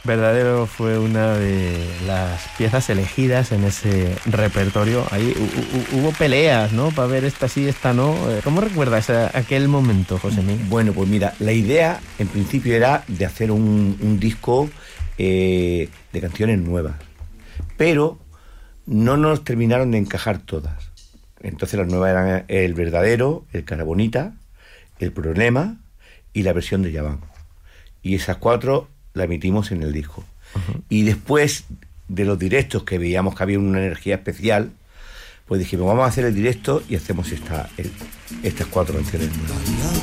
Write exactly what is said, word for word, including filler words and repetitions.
Verdadero fue una de las piezas elegidas en ese repertorio. Ahí hu- hu- hubo peleas, ¿no? Para ver esta sí, esta no. Eh, ¿Cómo recuerdas a- aquel momento, Josemí? Bueno, pues mira, la idea en principio era de hacer un, un disco eh, de canciones nuevas, pero no nos terminaron de encajar todas. Entonces las nuevas eran El Verdadero, El Cara Bonita, El Problema y la versión de Yaván. Y esas cuatro la emitimos en el disco. Uh-huh. Y después de los directos, que veíamos que había una energía especial, pues dijimos, vamos a hacer el directo y hacemos esta, el, estas cuatro canciones nuevas.